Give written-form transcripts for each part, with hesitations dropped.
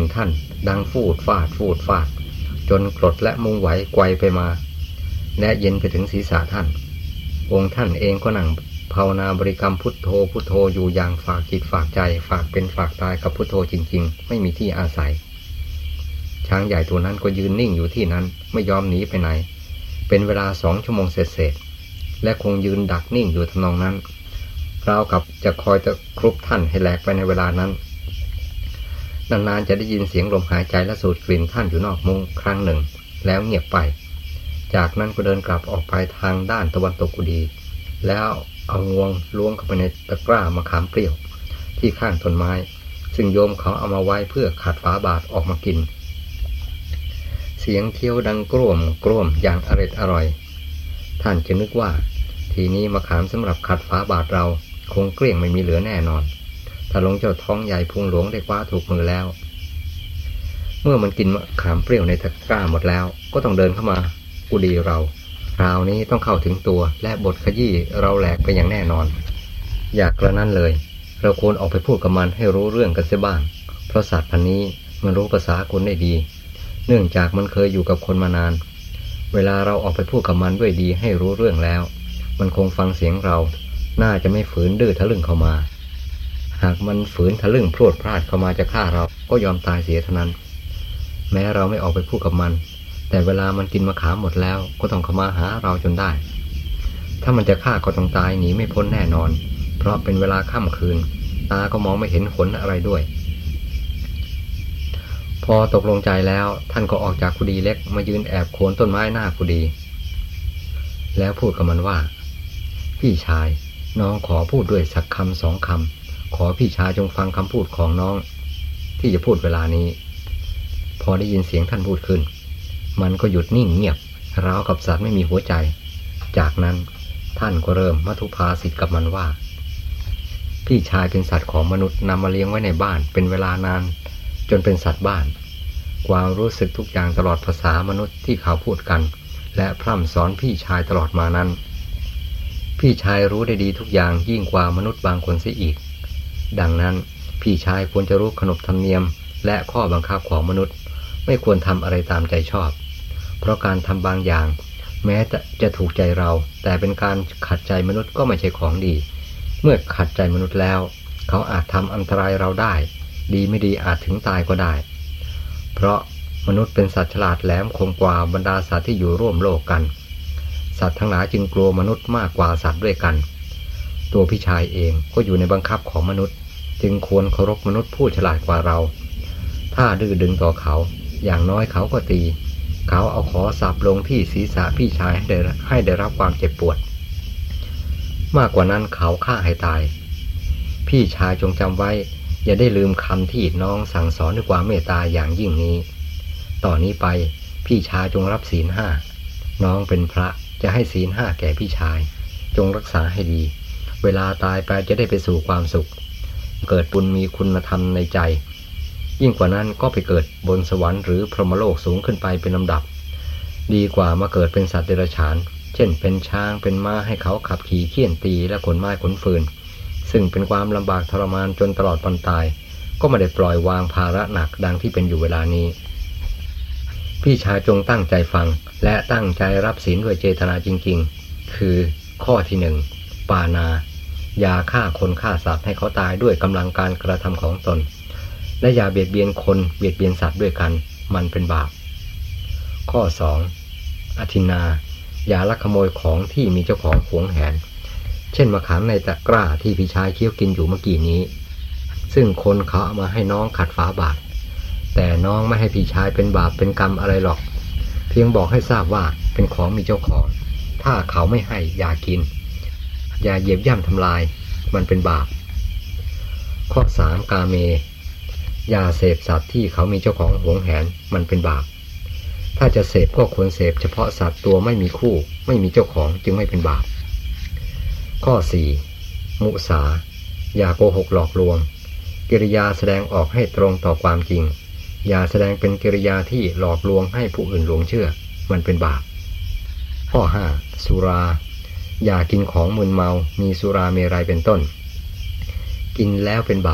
ท่านดังฟูดฟาดฟูดฟาดจนกรดและมุงไหวไกวไปมาและเย็นไปถึงศีรษะท่านองค์ท่านเองก็นั่งภาวนาบริกรรมพุทโธพุทโธอยู่อย่างฝากจิตฝากใจฝากเป็นฝากตายกับพุทโธจริงๆไม่มีที่อาศัยช้างใหญ่ตัวนั้นก็ยืนนิ่งอยู่ที่นั้นไม่ยอมหนีไปไหนเป็นเวลา2 ชั่วโมงเศษและคงยืนดักนิ่งอยู่ทำนองนั้นราวกับจะคอยตะครุบท่านให้แหลกไปในเวลานั้นนานๆจะได้ยินเสียงลมหายใจและสูดกลิ่นท่านอยู่นอกมุ้งครั้งหนึ่งแล้วเงียบไปจากนั้นก็เดินกลับออกไปทางด้านตะวันตกกุฎีแล้วเอางวงล้วงเข้าไปในตะกร้ามะขามเปรี้ยวที่ข้างต้นไม้ซึ่งโยมเขาเอามาไว้เพื่อขัดฝาบาทออกมากินเสียงเคี้ยวดังกร่วมกร่วมอย่างอร่อยท่านจะนึกว่าทีนี้มะขามสำหรับขัดฝาบาทเราคงเกลี้ยงไม่มีเหลือแน่นอนถ้าหลวงเจ้าท้องใหญ่พุงหลวงได้คว้าถูกมือแล้วเมื่อมันกินมะขามเปรี้ยวในตะกร้าหมดแล้วก็ต้องเดินเข้ามากุฎีเราคราวนี้ต้องเข้าถึงตัวและบทขยี้เราแหลกไปอย่างแน่นอนอยากกระนั้นเลยเราควรออกไปพูดกับมันให้รู้เรื่องกันเสียบ้างเพราะสัตว์พันนี้มันรู้ภาษาคนได้ดีเนื่องจากมันเคยอยู่กับคนมานานเวลาเราออกไปพูดกับมันด้วยดีให้รู้เรื่องแล้วมันคงฟังเสียงเราน่าจะไม่ฝืนดื้อทะลึ่งเข้ามาหากมันฝืนทะลึ่งพรวดพลาดเข้ามาจะฆ่าเราก็ยอมตายเสียเท่านั้นแม้เราไม่ออกไปพูดกับมันแต่เวลามันกินมะขามหมดแล้วก็ต้องเข้ามาหาเราจนได้ถ้ามันจะฆ่าก็ต้องตายหนีไม่พ้นแน่นอนเพราะเป็นเวลาค่ำคืนตาก็มองไม่เห็นขนอะไรด้วยพอตกลงใจแล้วท่านก็ออกจากกุฏิเล็กมายืนแอบโคนต้นไม้หน้ากุฏิแล้วพูดกับมันว่าพี่ชายน้องขอพูดด้วยสักคำ2 คำขอพี่ชายจงฟังคำพูดของน้องที่จะพูดเวลานี้พอได้ยินเสียงท่านพูดขึ้นมันก็หยุดนิ่งเงียบราวกับสัตว์ไม่มีหัวใจจากนั้นท่านก็เริ่มมัทุภาสิทธิ์กับมันว่าพี่ชายเป็นสัตว์ของมนุษย์นำมาเลี้ยงไว้ในบ้านเป็นเวลานานจนเป็นสัตว์บ้านความรู้สึกทุกอย่างตลอดภาษามนุษย์ที่เขาพูดกันและพร่ำสอนพี่ชายตลอดมานั้นพี่ชายรู้ได้ดีทุกอย่างยิ่งกว่ามนุษย์บางคนเสียอีกดังนั้นพี่ชายควรจะรู้ขนบธรรมเนียมและข้อบังคับของมนุษย์ไม่ควรทำอะไรตามใจชอบเพราะการทำบางอย่างแม้จะถูกใจเราแต่เป็นการขัดใจมนุษย์ก็ไม่ใช่ของดีเมื่อขัดใจมนุษย์แล้วเขาอาจทำอันตรายเราได้ดีไม่ดีอาจถึงตายก็ได้เพราะมนุษย์เป็นสัตว์ฉลาดแหลมคมกว่าบรรดาสัตว์ที่อยู่ร่วมโลกกันสัตว์ทั้งหลายจึงกลัวมนุษย์มากกว่าสัตว์ด้วยกันตัวพี่ชายเองก็อยู่ในบังคับของมนุษย์จึงควรเคารพมนุษย์ผู้ฉลาดกว่าเราถ้าดื้อดึงต่อเขาอย่างน้อยเขาก็ตีเขาเอาขอสับลงที่ศีรษะพี่ชายให้ได้รับความเจ็บปวดมากกว่านั้นเขาฆ่าให้ตายพี่ชายจงจำไว้อย่าได้ลืมคำที่น้องสั่งสอนด้วยความเมตตาอย่างยิ่งนี้ต่อนนี้ไปพี่ชายจงรับศีล 5น้องเป็นพระจะให้ศีล 5แก่พี่ชายจงรักษาให้ดีเวลาตายไปจะได้ไปสู่ความสุขเกิดบุญมีคุณธรรมในใจยิ่งกว่านั้นก็ไปเกิดบนสวรรค์หรือพรหมโลกสูงขึ้นไปเป็นลำดับดีกว่ามาเกิดเป็นสัตว์เดรัจฉานเช่นเป็นช้างเป็นม้าให้เขาขับขี่เฆี่ยนตีและขนไม้ขนฟืนซึ่งเป็นความลำบากทรมานจนตลอดวันตายก็ไม่ได้ปล่อยวางภาระหนักดังที่เป็นอยู่เวลานี้พี่ชายจงตั้งใจฟังและตั้งใจรับศีลด้วยเจตนาจริงๆคือข้อที่1ปาณาอย่าฆ่าคนฆ่าสัตว์ให้เขาตายด้วยกำลังการกระทำของตนและอย่าเบียดเบียนคนเบียดเบียนสัตว์ด้วยกันมันเป็นบาปข้อ2อทินนาอย่าลักขโมยของที่มีเจ้าของหวงแหนเช่นมะขามในตะกร้าที่พี่ชายเคี้ยวกินอยู่เมื่อกี้นี้ซึ่งคนเขาเอามาให้น้องขัดฝาบาทแต่น้องไม่ให้พี่ชายเป็นบาปเป็นกรรมอะไรหรอกเพียงบอกให้ทราบว่าเป็นของมีเจ้าของถ้าเขาไม่ให้อย่ากินอย่าเหยียบย่ำทำลายมันเป็นบาปข้อ3กาเมอย่าเสพสัตว์ที่เขามีเจ้าของหวงแหนมันเป็นบาปถ้าจะเสพก็ควรเสพเฉพาะสัตว์ตัวไม่มีคู่ไม่มีเจ้าของจึงไม่เป็นบาปข้อ4มุสาอย่าโกหกหลอกลวงกิริยาแสดงออกให้ตรงต่อความจริงอย่าแสดงเป็นกิริยาที่หลอกลวงให้ผู้อื่นหลงเชื่อมันเป็นบาปข้อ5สุราอย่ากินของมึนเมามีสุราเมรัยเป็นต้นกินแล้วเป็นบาป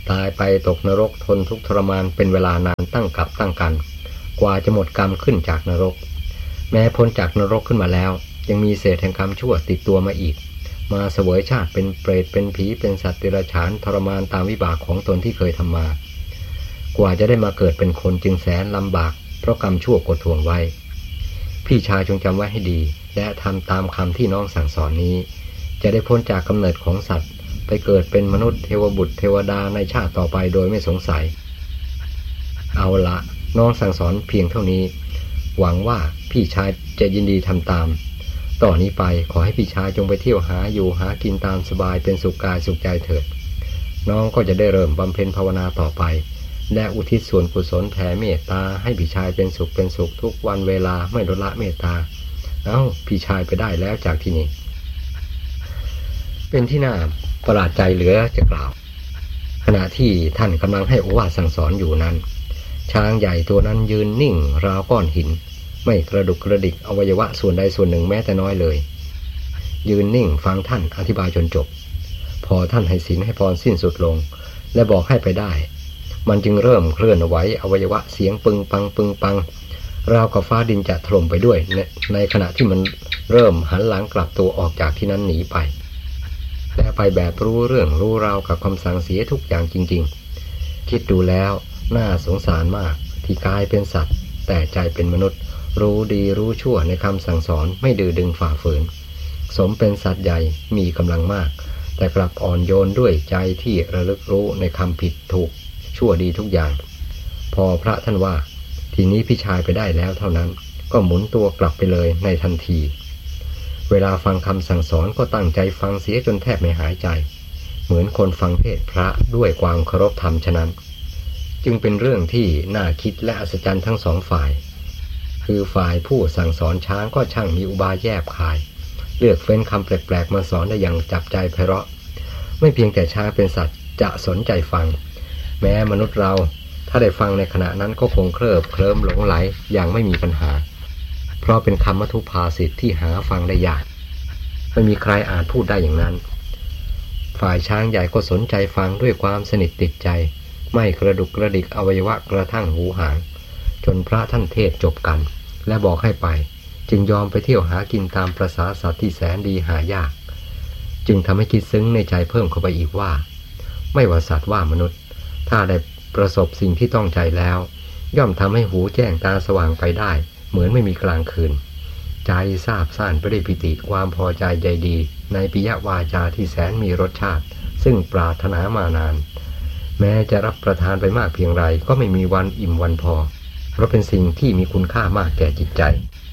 ตายไปตกนรกทนทุกข์ทรมานเป็นเวลานานตั้งกับตั้งกันกว่าจะหมดกรรมขึ้นจากนรกแม้พ้นจากนรกขึ้นมาแล้วยังมีเศษแห่งกรรมชั่วติดตัวมาอีกมาเสวยชาติเป็นเปรตเป็นผีเป็นสัตว์เดรัจฉานทรมานตามวิบากของตนที่เคยทำมากว่าจะได้มาเกิดเป็นคนจึงแสนลำบากเพราะกรรมชั่วกดทวงไว้พี่ชายจงจำไว้ให้ดีและทำตามคำที่น้องสั่งสอนนี้จะได้พ้นจากกำเนิดของสัตว์ไปเกิดเป็นมนุษย์เทวบุตรเทวดาในชาติต่อไปโดยไม่สงสัยเอาละน้องสั่งสอนเพียงเท่านี้หวังว่าพี่ชายจะยินดีทำตามต่อนนี้ไปขอให้พี่ชายจงไปเที่ยวหาอยู่หากินตามสบายเป็นสุขกายสุขใจเถิดน้องก็จะได้เริ่มบำเพ็ญภาวนาต่อไปและอุทิศส่วนกุศลแผ่เมตตาให้พี่ชายเป็นสุขทุกวันเวลาไม่ลดละเมตตาพี่ชายไปได้แล้วจากที่นี่เป็นที่น่าประหลาดใจเหลือจะกล่าวขณะที่ท่านกำลังให้โอวาทสั่งสอนอยู่นั้นช้างใหญ่ตัวนั้นยืนนิ่งราวก้อนหินไม่กระดุกกระดิกอวัยวะส่วนใดส่วนหนึ่งแม้แต่น้อยเลยยืนนิ่งฟังท่านอธิบายจนจบพอท่านให้ศีลให้พรสิ้นสุดลงและบอกให้ไปได้มันจึงเริ่มเคลื่อนไหวอวัยวะเสียงปึงปังราวกับฟ้าดินจะถล่มไปด้วยในขณะที่มันเริ่มหันหลังกลับตัวออกจากที่นั้นหนีไปและไปแบบรู้เรื่องรู้ราวกับคำสั่งเสียทุกอย่างจริงๆคิดดูแล้วน่าสงสารมากที่กายเป็นสัตว์แต่ใจเป็นมนุษย์รู้ดีรู้ชั่วในคำสั่งสอนไม่ดื้อดึงฝ่าฝืนสมเป็นสัตว์ใหญ่มีกำลังมากแต่กลับอ่อนโยนด้วยใจที่ระลึกรู้ในคำผิดถูกชั่วดีทุกอย่างพอพระท่านว่าทีนี้พี่ชายไปได้แล้วเท่านั้นก็หมุนตัวกลับไปเลยในทันทีเวลาฟังคำสั่งสอนก็ตั้งใจฟังเสียจนแทบไม่หายใจเหมือนคนฟังเทศน์พระด้วยความเคารพธรรมฉะนั้นจึงเป็นเรื่องที่น่าคิดและอัศจรรย์ทั้งสองฝ่ายคือฝ่ายผู้สั่งสอนช้างก็ช่างมีอุบายแยบคายเลือกเฟ้นคำแปลกๆมาสอนได้อย่างจับใจไพเราะไม่เพียงแต่ช้างเป็นสัตว์จะสนใจฟังแม้มนุษย์เราถ้าได้ฟังในขณะนั้นก็คงเคลิ้มหลงไหลอย่างไม่มีปัญหาเพราะเป็นคำมัทุภาษิตที่หาฟังได้ยากไม่มีใครอาจพูดได้อย่างนั้นฝ่ายช้างใหญ่ก็สนใจฟังด้วยความสนิทติดใจไม่กระดุกกระดิกอวัยวะกระทั่งหูหางจนพระท่านเทศจบกันและบอกให้ไปจึงยอมไปเที่ยวหากินตามประสาสัตว์ที่แสนดีหายากจึงทำให้คิดซึ้งในใจเพิ่มเข้าไปอีกว่าไม่ว่าสัตว์ว่ามนุษย์ถ้าได้ประสบสิ่งที่ต้องใจแล้วย่อมทำให้หูแจ้งตาสว่างไปได้เหมือนไม่มีกลางคืนใจซาบซ่านไปด้วยปิติความพอใจใจดีในปิยวาจาที่แสนมีรสชาติซึ่งปรารถนามานานแม้จะรับประทานไปมากเพียงไรก็ไม่มีวันอิ่มวันพอเพราะเป็นสิ่งที่มีคุณค่ามากแก่จิตใจ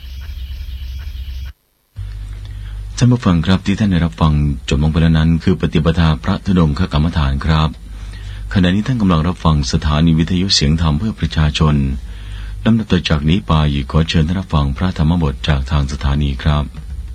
ท่านผู้ฟังครับที่ท่านได้รับฟังจบลงไปแล้วนั้นคือปฏิปทาพระธุดงคกรรมฐานครับขณะนี้ท่านกำลังรับฟังสถานีวิทยุเสียงธรรมเพื่อประชาชนลำดับต่อจากนี้ไปขอเชิญท่านรับฟังพระธรรมบทจากทางสถานีครับ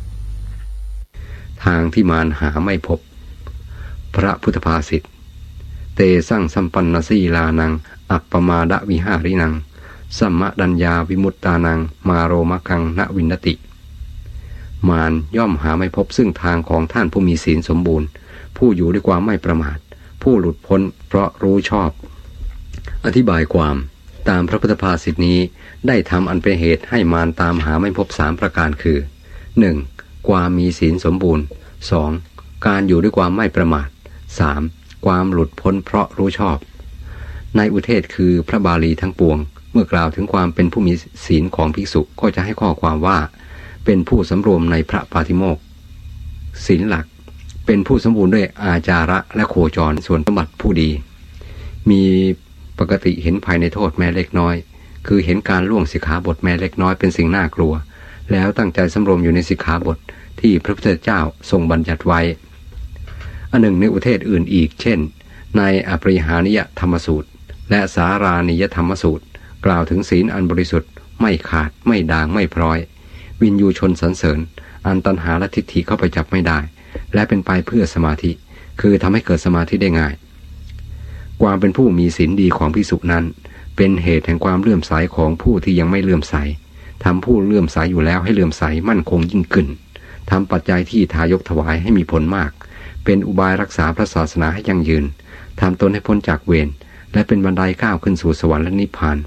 ทางที่มารหาไม่พบพระพุทธภาษิตเตสั่งสัมปันนสีลานังอัปปมาดวิหารินังสัมมดัญญาวิมุตตานังมาโรมะคังณวินติมารย่อมหาไม่พบซึ่งทางของท่านผู้มีศีลสมบูรณ์ผู้อยู่ด้วยความไม่ประมาทผู้หลุดพ้นเพราะรู้ชอบอธิบายความตามพระพุทธภาษิตนี้ได้ทำอันเป็นเหตุให้มารตามหาไม่พบ3ประการคือ 1. ความมีศีลสมบูรณ์ 2. การอยู่ด้วยความไม่ประมาท 3. ความหลุดพ้นเพราะรู้ชอบในอุเทศคือพระบาลีทั้งปวงเมื่อกล่าวถึงความเป็นผู้มีศีลของภิกษุก็จะให้ข้อความว่าเป็นผู้สำรวมในพระปาฏิโมกข์ศีลหลักเป็นผู้สมบูรณ์ด้วยอาจาระและโคจรส่วนสมบัติผู้ดีมีปกติเห็นภายในโทษแม้เล็กน้อยคือเห็นการล่วงสิกขาบทแม้เล็กน้อยเป็นสิ่งน่ากลัวแล้วตั้งใจสำรวมอยู่ในสิกขาบทที่พระพุทธเจ้าทรงบัญญัติไว้อันหนึ่งในอุเทศอื่นอีกเช่นในอปริหานิยธรรมสูตรและสารานิยธรรมสูตรกล่าวถึงศีลอันบริสุทธิ์ไม่ขาดไม่ด่างไม่พร้อยวินยูชนสรรเสริญอันตัณหาและทิฏฐิเข้าไปจับไม่ได้และเป็นไปเพื่อสมาธิคือทำให้เกิดสมาธิได้ง่ายความเป็นผู้มีศีลดีของภิกษุนั้นเป็นเหตุแห่งความเลื่อมใสของผู้ที่ยังไม่เลื่อมใสทำผู้เลื่อมใสอยู่แล้วให้เลื่อมใสมั่นคงยิ่งขึ้นทำปัจจัยที่ทายกถวายให้มีผลมากเป็นอุบายรักษาพระศาสนาให้ยั่งยืนทำตนให้พ้นจากเวรและเป็นบันไดก้าวขึ้นสู่สวรรค์และนิพพาน